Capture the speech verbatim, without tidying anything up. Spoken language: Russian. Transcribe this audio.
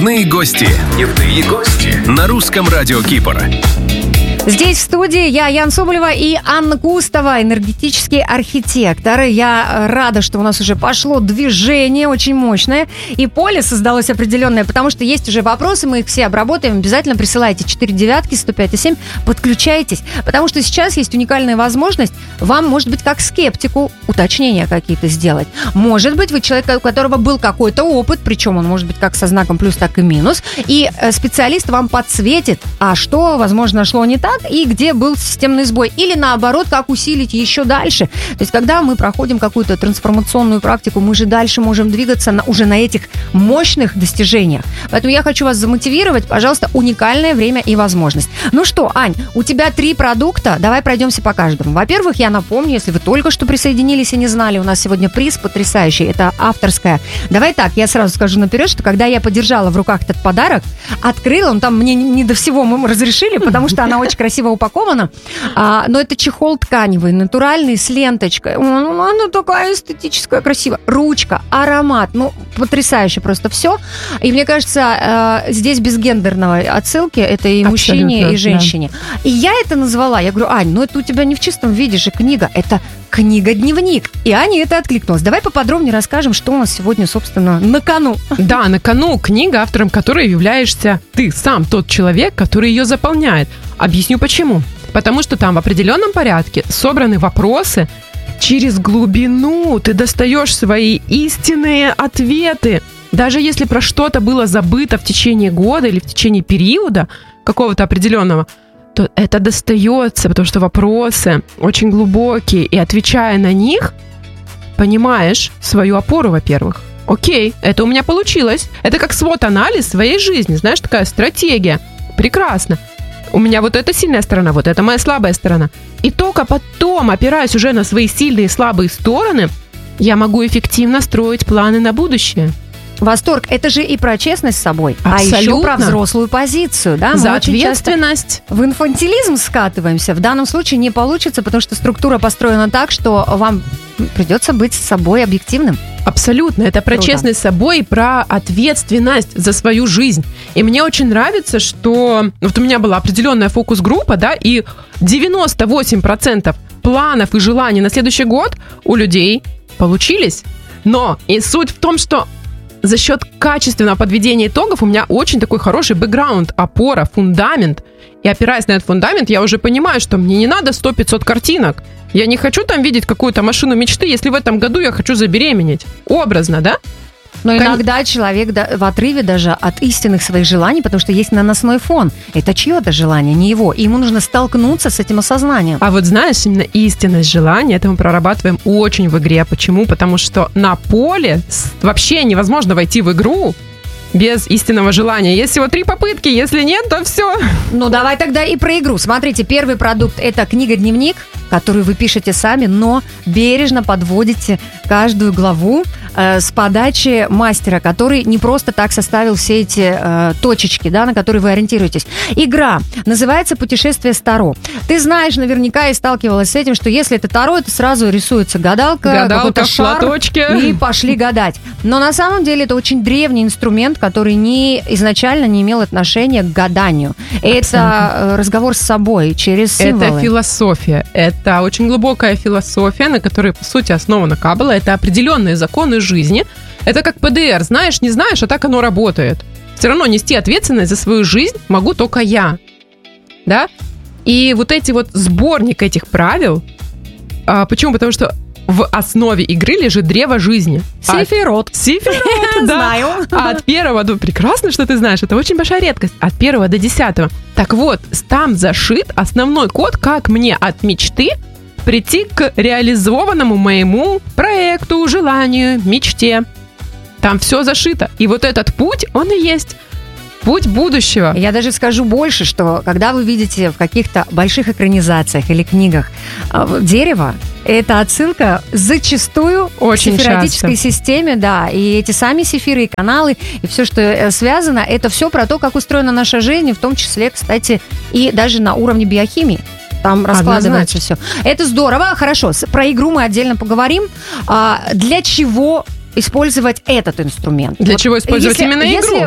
Дневные гости. Дневные гости. На русском радио Кипр. Здесь в студии я, Ян Соболева, и Анна Кустова, энергетический архитектор. Я рада, что у нас уже пошло движение очень мощное, и поле создалось определенное, потому что есть уже вопросы, мы их все обработаем. Обязательно присылайте четыре девятки, сто пять и семь, подключайтесь, потому что сейчас есть уникальная возможность вам, может быть, как скептику, уточнения какие-то сделать. Может быть, вы человек, у которого был какой-то опыт, причем он может быть как со знаком плюс, так и минус, и специалист вам подсветит, а что, возможно, шло не так, и где был системный сбой. Или наоборот, как усилить еще дальше. То есть, когда мы проходим какую-то трансформационную практику, мы же дальше можем двигаться на, уже на этих мощных достижениях. Поэтому я хочу вас замотивировать. Пожалуйста, уникальное время и возможность. Ну что, Ань, у тебя три продукта. Давай пройдемся по каждому. Во-первых, я напомню, если вы только что присоединились и не знали, у нас сегодня приз потрясающий. Это авторская. Давай так, я сразу скажу наперед, что когда я подержала в руках этот подарок, открыла, он там мне не до всего мы разрешили, потому что она очень красиво упакована, а, но это чехол тканевый, натуральный, с ленточкой. Она такая эстетическая, красивая. Ручка, аромат, ну, потрясающе просто все. И мне кажется, здесь без гендерной отсылки, это и абсолютно, мужчине, и женщине. Да. И я это назвала, я говорю, Ань, ну это у тебя не в чистом виде же книга, это книга-дневник. И Аня это откликнулась. Давай поподробнее расскажем, что у нас сегодня, собственно, на кону. Да, на кону книга, автором которой являешься ты сам, тот человек, который ее заполняет. Объясню почему. Потому что там в определенном порядке собраны вопросы, через глубину ты достаешь свои истинные ответы. Даже если про что-то было забыто в течение года или в течение периода какого-то определенного, то это достается, потому что вопросы очень глубокие, и отвечая на них, понимаешь свою опору, во-первых. Окей, это у меня получилось. Это как свод-анализ своей жизни, знаешь, такая стратегия. Прекрасно. У меня вот эта сильная сторона, вот это моя слабая сторона. И только потом, опираясь уже на свои сильные и слабые стороны, я могу эффективно строить планы на будущее. Восторг. Это же и про честность с собой, абсолютно. А еще про взрослую позицию. Да? За Мы ответственность. В инфантилизм скатываемся. В данном случае не получится, потому что структура построена так, что вам придется быть с собой объективным. Абсолютно. Это про Круто. Честность с собой, про ответственность за свою жизнь. И мне очень нравится, что вот у меня была определенная фокус-группа, да, и девяносто восемь процентов планов и желаний на следующий год у людей получились. Но и суть в том, что за счет качественного подведения итогов у меня очень такой хороший бэкграунд, опора, фундамент. И опираясь на этот фундамент, я уже понимаю, что мне не надо сто-пятьсот картинок. Я не хочу там видеть какую-то машину мечты, если в этом году я хочу забеременеть. Образно, да? Но иногда человек в отрыве даже от истинных своих желаний, потому что есть наносной фон. Это чье-то желание, не его. И ему нужно столкнуться с этим осознанием. А вот знаешь, именно истинность желания, это мы прорабатываем очень в игре. Почему? Потому что на поле вообще невозможно войти в игру без истинного желания. Есть всего три попытки, если нет, то все. Ну, давай тогда и про игру. Смотрите, первый продукт – это книга-дневник, который вы пишете сами, но бережно подводите каждую главу э, с подачи мастера, который не просто так составил все эти э, точечки, да, на которые вы ориентируетесь. Игра называется «Путешествие с Таро». Ты знаешь наверняка и сталкивалась с этим, что если это Таро, это сразу рисуется гадалка, гадалка какой-то шар, и пошли гадать. Но на самом деле это очень древний инструмент, который не, изначально не имел отношения к гаданию. Это Абсолютно. разговор с собой через символы. Это философия. Это очень глубокая философия, на которой, по сути, основана Каббала. Это определенные законы жизни. Это как ПДР. Знаешь, не знаешь, а так оно работает. Все равно нести ответственность за свою жизнь могу только я. Да? И вот эти вот сборник этих правил, а, почему? Потому что в основе игры лежит древо жизни. Сефирот. От... Сефирот, да. Знаю. От первого, ну прекрасно, что ты знаешь, это очень большая редкость. От первого до десятого. Так вот, там зашит основной код, как мне от мечты прийти к реализованному моему проекту, желанию, мечте. Там все зашито. И вот этот путь, он и есть путь будущего. Я даже скажу больше, что когда вы видите в каких-то больших экранизациях или книгах дерево, это отсылка зачастую очень к сефиротической часто. системе, да, и эти сами сефиры, и каналы, и все, что связано, это все про то, как устроена наша жизнь, в том числе, кстати, и даже на уровне биохимии. Там раскладывается все. Это здорово, хорошо. Про игру мы отдельно поговорим. А, для чего использовать этот инструмент? Для вот чего использовать если, именно если игру?